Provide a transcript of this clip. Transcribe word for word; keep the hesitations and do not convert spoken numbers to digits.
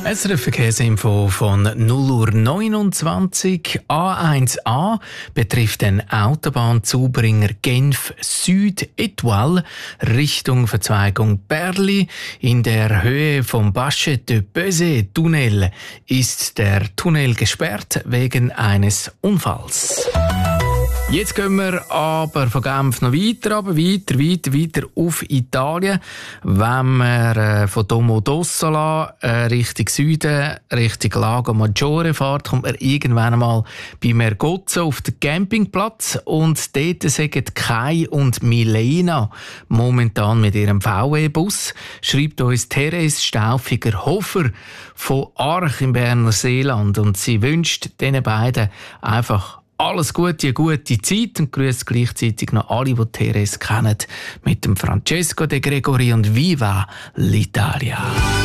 S R F-Verkehrsinfo von null Uhr neunundzwanzig. A eins A betrifft den Autobahnzubringer Genf Süd Etoile Richtung Verzweigung Berli. In der Höhe vom Bachet de Bezet Tunnel ist der Tunnel gesperrt wegen eines Unfalls. Jetzt gehen wir aber von Genf noch weiter, aber weiter, weiter, weiter auf Italien. Wenn man äh, von Domodossola äh, Richtung Süden, Richtung Lago Maggiore fährt, kommt man irgendwann einmal bei Mergozzo auf den Campingplatz und dort sind Kai und Milena momentan mit ihrem V W-Bus, schreibt uns Therese Stauffiger-Hofer von Arch im Berner Seeland, und sie wünscht diesen beiden einfach alles Gute, eine gute Zeit, und grüßt gleichzeitig noch alle, die Therese kennen, mit dem Francesco De Gregori und Viva l'Italia.